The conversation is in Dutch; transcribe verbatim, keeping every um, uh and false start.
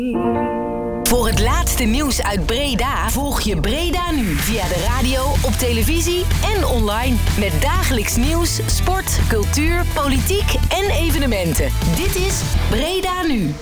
Voor het laatste nieuws uit Breda volg je Breda Nu via de radio, op televisie en online. Met dagelijks nieuws, sport, cultuur, politiek en evenementen. Dit is Breda Nu.